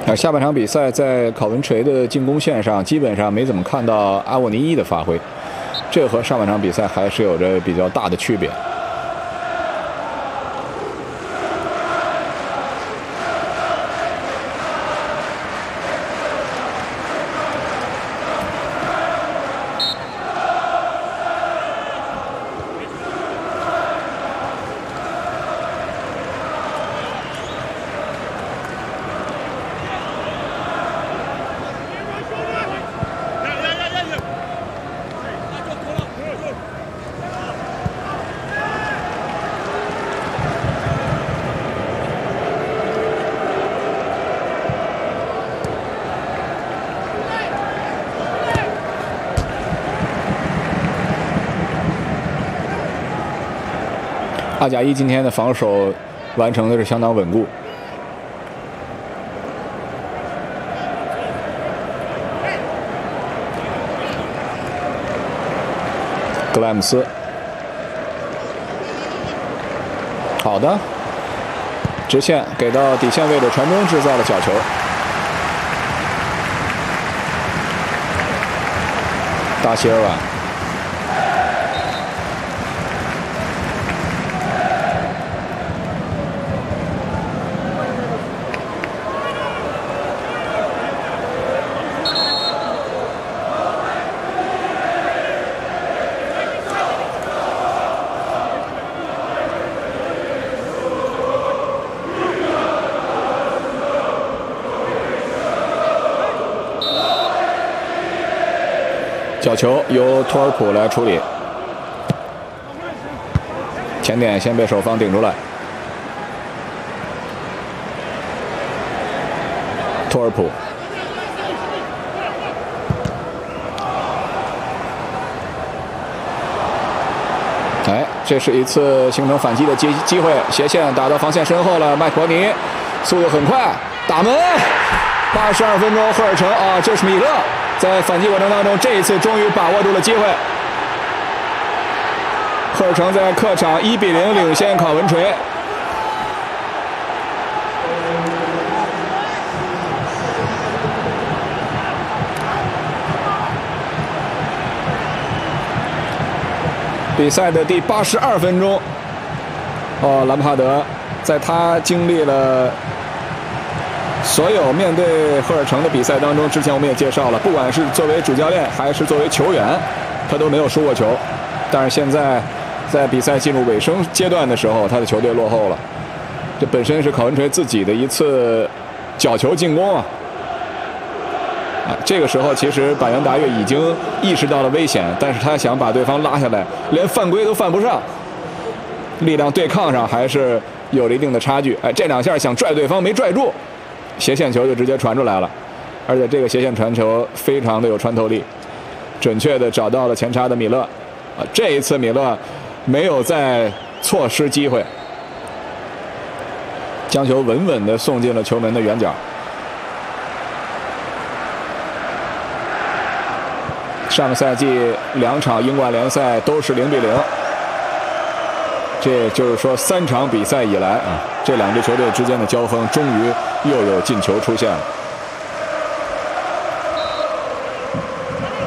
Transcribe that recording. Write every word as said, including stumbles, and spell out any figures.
啊，下半场比赛在考文垂的进攻线上基本上没怎么看到阿沃尼伊的发挥，这和上半场比赛还是有着比较大的区别。阿贾伊今天的防守完成的是相当稳固。格莱姆斯，好的，直线给到底线位置传中，制造了角球。达席尔瓦。角球由托尔普来处理，前点先被守方顶出来。托尔普，哎，这是一次形成反击的机机会，斜线打到防线身后了，麦克尼速度很快，打门。八十二分钟，赫尔城啊，这是米勒。在反击过程当中，这一次终于把握住了机会。赫尔城在客场一比零领先考文垂。比赛的第八十二分钟，哦，兰帕德在他经历了所有面对赫尔城的比赛当中，之前我们也介绍了，不管是作为主教练还是作为球员，他都没有输过球。但是现在在比赛进入尾声阶段的时候，他的球队落后了。这本身是考文垂自己的一次角球进攻啊！啊，这个时候其实板垣达岳已经意识到了危险，但是他想把对方拉下来，连犯规都犯不上，力量对抗上还是有了一定的差距。哎，这两下想拽对方没拽住。斜线球就直接传出来了，而且这个斜线传球非常的有穿透力，准确的找到了前插的米勒。啊，这一次米勒没有再错失机会，将球稳稳的送进了球门的远角。上个赛季两场英冠联赛都是零比零，这就是说三场比赛以来啊，这两支球队之间的交锋终于又有进球出现了。